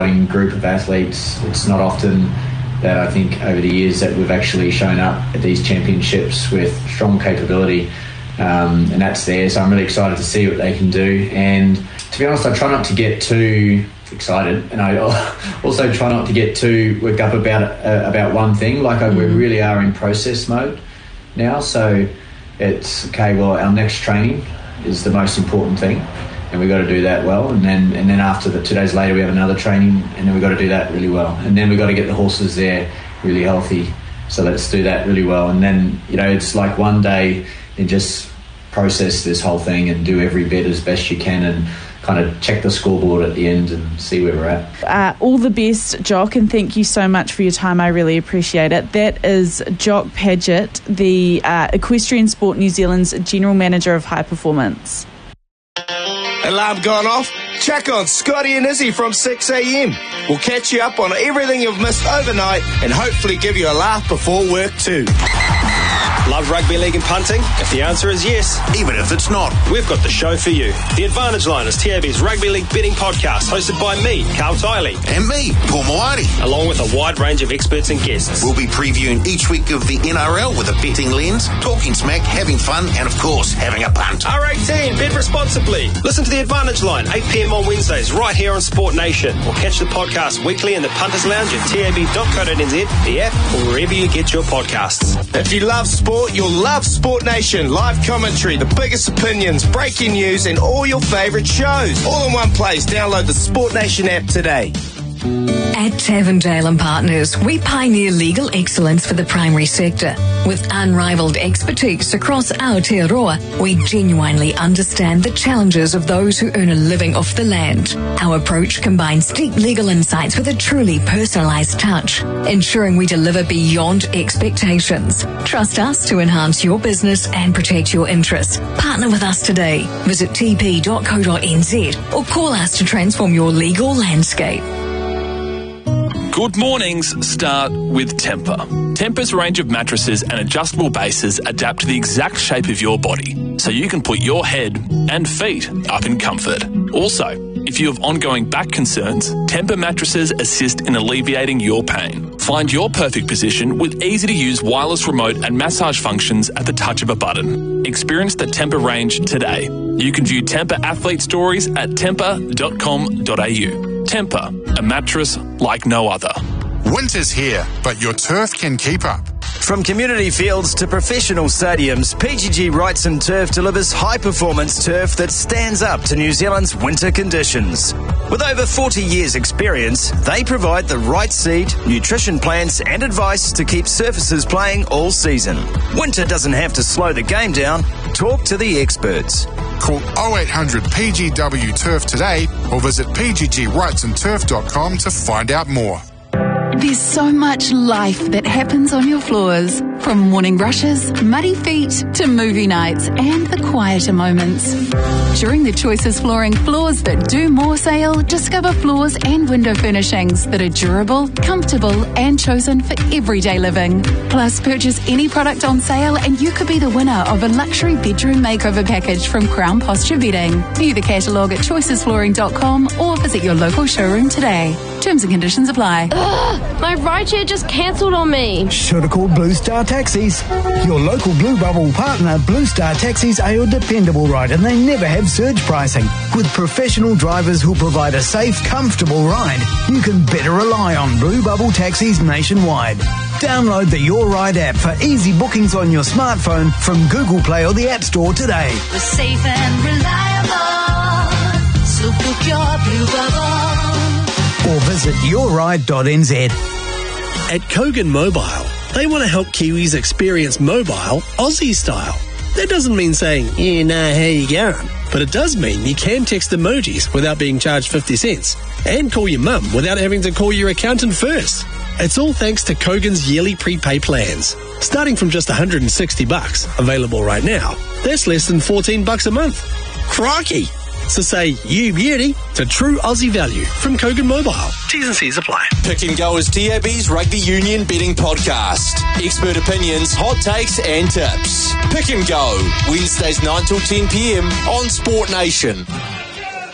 group of athletes. It's not often that I think over the years that we've actually shown up at these championships with strong capability, and that's there. So I'm really excited to see what they can do. And to be honest, I try not to get too excited, and I also try not to get too worked up about one thing. We really are in process mode now. So it's okay. Well, our next training is the most important thing, and we've got to do that well. And then after 2 days later, we have another training, and then we've got to do that really well. And then we've got to get the horses there really healthy. So let's do that really well. And then, it's like one day and just process this whole thing and do every bit as best you can and kind of check the scoreboard at the end and see where we're at. All the best, Jock, and thank you so much for your time. I really appreciate it. That is Jock Paget, the Equestrian Sport New Zealand's General Manager of High Performance. Alarm gone off? Check on Scotty and Izzy from 6 a.m. We'll catch you up on everything you've missed overnight and hopefully give you a laugh before work too. Love rugby league and punting? If the answer is yes, even if it's not, we've got the show for you. The Advantage Line is TAB's rugby league betting podcast, hosted by me, Carl Tiley. And me, Paul Moati. Along with a wide range of experts and guests. We'll be previewing each week of the NRL with a betting lens, talking smack, having fun, and of course, having a punt. R18, bet responsibly. Listen to The Advantage Line, 8 p.m. on Wednesdays, right here on Sport Nation. Or catch the podcast weekly in the Punters Lounge at tab.co.nz, the app, or wherever you get your podcasts. If you love sport, you'll love Sport Nation. Live commentary, the biggest opinions, breaking news, and all your favourite shows. All in one place. Download the Sport Nation app today. At Tavendale & Partners, we pioneer legal excellence for the primary sector. With unrivaled expertise across Aotearoa, we genuinely understand the challenges of those who earn a living off the land. Our approach combines deep legal insights with a truly personalised touch, ensuring we deliver beyond expectations. Trust us to enhance your business and protect your interests. Partner with us today. Visit tp.co.nz or call us to transform your legal landscape. Good mornings start with Tempur. Tempur's range of mattresses and adjustable bases adapt to the exact shape of your body, so you can put your head and feet up in comfort. Also, if you have ongoing back concerns, Tempur mattresses assist in alleviating your pain. Find your perfect position with easy-to-use wireless remote and massage functions at the touch of a button. Experience the Tempur range today. You can view Tempur athlete stories at tempur.com.au. Tempur, a mattress like no other. Winter's here, but your turf can keep up. From community fields to professional stadiums, PGG Wrightson Turf delivers high-performance turf that stands up to New Zealand's winter conditions. With over 40 years' experience, they provide the right seed, nutrition plans and advice to keep surfaces playing all season. Winter doesn't have to slow the game down. Talk to the experts. Call 0800 PGW Turf today or visit pggwrightsonturf.com to find out more. There's so much life that happens on your floors. From morning rushes, muddy feet, to movie nights and the quieter moments. During the Choices Flooring Floors That Do More sale, discover floors and window furnishings that are durable, comfortable and chosen for everyday living. Plus, purchase any product on sale and you could be the winner of a luxury bedroom makeover package from Crown Posture Bedding. View the catalogue at choicesflooring.com or visit your local showroom today. Terms and conditions apply. Ugh, my rideshare just cancelled on me. Should have called Blue Star Taxis. Your local Blue Bubble partner, Blue Star Taxis, are your dependable ride and they never have surge pricing. With professional drivers who provide a safe, comfortable ride, you can better rely on Blue Bubble Taxis nationwide. Download the Your Ride app for easy bookings on your smartphone from Google Play or the App Store today. We're safe and reliable, so book your Blue Bubble. Or visit yourride.nz. At Kogan Mobile, they want to help Kiwis experience mobile Aussie style. That doesn't mean saying, yeah, nah, how you going? But it does mean you can text emojis without being charged 50 cents and call your mum without having to call your accountant first. It's all thanks to Kogan's yearly prepay plans. Starting from just $160, available right now, that's less than $14 a month. Crikey! So say you beauty to true Aussie value from Kogan Mobile. T's and C's apply. Pick and Go is TAB's rugby union betting podcast. Expert opinions, hot takes and tips. Pick and Go, Wednesdays 9 till 10 p.m. on Sport Nation.